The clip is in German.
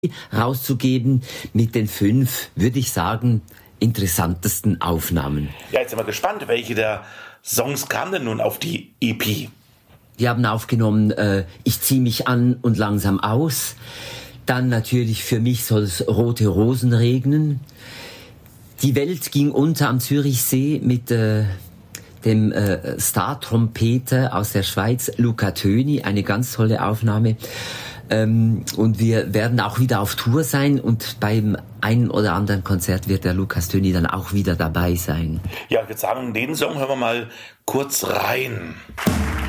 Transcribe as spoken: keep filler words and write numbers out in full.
rauszugeben mit den fünf, würde ich sagen, interessantesten Aufnahmen. Ja, jetzt sind wir gespannt, welche der Songs kamen denn nun auf die E P? Wir haben aufgenommen äh, Ich zieh mich an und langsam aus. Dann natürlich Für mich soll es rote Rosen regnen. Die Welt ging unter am Zürichsee mit äh, dem äh, Star-Trompeter aus der Schweiz, Luca Töni. Eine ganz tolle Aufnahme. Ähm, und wir werden auch wieder auf Tour sein und beim einen oder anderen Konzert wird der Lukas Töni dann auch wieder dabei sein. Ja, ich würde sagen, den Song hören wir mal kurz rein.